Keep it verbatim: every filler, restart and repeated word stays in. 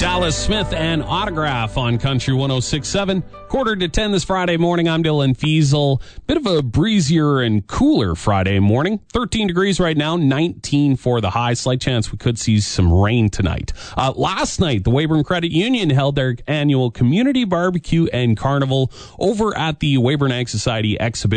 Dallas Smith and Autograph on Country one oh six point seven. Quarter to ten this Friday morning. I'm Dylan Fiesel. Bit of a breezier and cooler Friday morning. thirteen degrees right now, nineteen for the high. Slight chance we could see some rain tonight. Uh, last night, the Weyburn Credit Union held their annual community barbecue and carnival over at the Weyburn Ag Society exhibition.